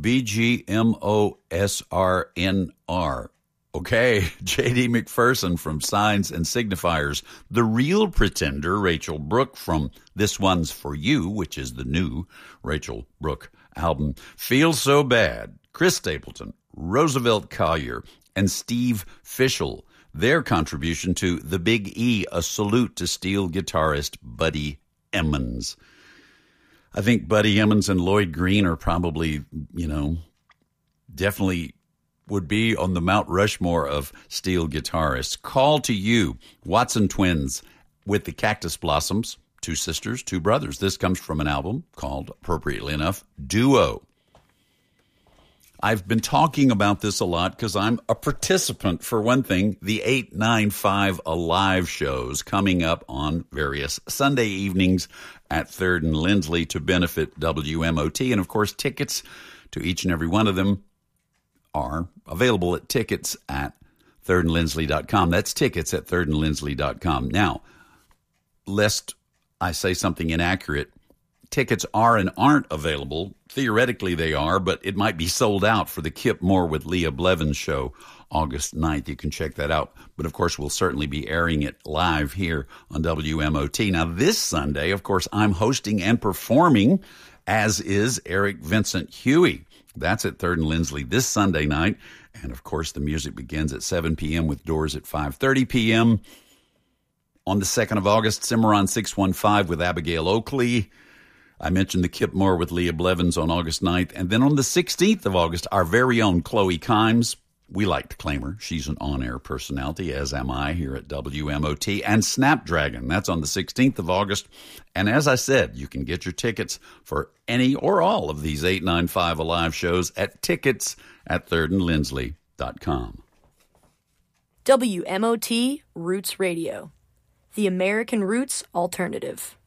BGMOSRNR. Okay, J.D. McPherson from Signs and Signifiers. The Real Pretender, Rachel Brooke from This One's For You, which is the new Rachel Brooke album. Feel So Bad, Chris Stapleton, Roosevelt Collier, and Steve Fischel. Their contribution to The Big E, a salute to steel guitarist Buddy Emmons. I think Buddy Emmons and Lloyd Green are probably, definitely would be on the Mount Rushmore of steel guitarists. Call to You, Watson Twins with the Cactus Blossoms, two sisters, two brothers. This comes from an album called, appropriately enough, Duo. I've been talking about this a lot because I'm a participant, for one thing, the 895 Alive shows coming up on various Sunday evenings at 3rd and Lindsley to benefit WMOT. And, of course, tickets to each and every one of them are available at tickets at thirdandlindsley.com. That's tickets at thirdandlindsley.com. Now, lest I say something inaccurate, tickets are and aren't available. Theoretically, they are, but it might be sold out for the Kip Moore with Leah Blevins show August 9th. You can check that out. But, of course, we'll certainly be airing it live here on WMOT. Now, this Sunday, of course, I'm hosting and performing, as is Eric Vincent Huey. That's at 3rd and Lindsley this Sunday night. And, of course, the music begins at 7 p.m. with doors at 5:30 p.m. On the 2nd of August, Cimarron 615 with Abigail Oakley. I mentioned the Kip Moore with Leah Blevins on August 9th. And then on the 16th of August, our very own Chloe Kimes. We like to claim her. She's an on-air personality, as am I, here at WMOT. And Snapdragon, that's on the 16th of August. And as I said, you can get your tickets for any or all of these 895 Alive shows at tickets at thirdandlindsley.com. WMOT Roots Radio, the American Roots Alternative.